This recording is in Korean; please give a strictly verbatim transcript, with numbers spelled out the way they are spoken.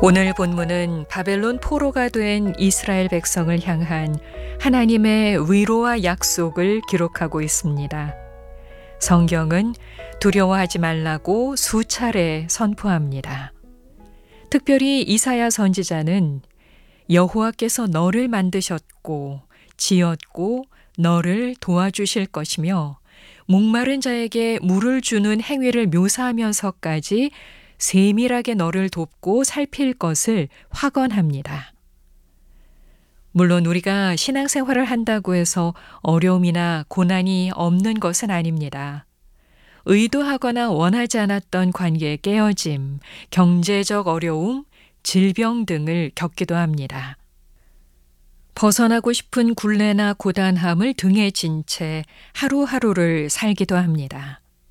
오늘 본문은 바벨론 포로가 된 이스라엘 백성을 향한 하나님의 위로와 약속을 기록하고 있습니다. 성경은 두려워하지 말라고 수차례 선포합니다. 특별히 이사야 선지자는 여호와께서 너를 만드셨고 지었고 너를 도와주실 것이며 목마른 자에게 물을 주는 행위를 묘사하면서까지 세밀하게 너를 돕고 살필 것을 확언합니다. 물론 우리가 신앙생활을 한다고 해서 어려움이나 고난이 없는 것은 아닙니다. 의도하거나 원하지 않았던 관계의 깨어짐, 경제적 어려움, 질병 등을 겪기도 합니다. 벗어나고 싶은 굴레나 고단함을 등에 진 채 하루하루를 살기도 합니다.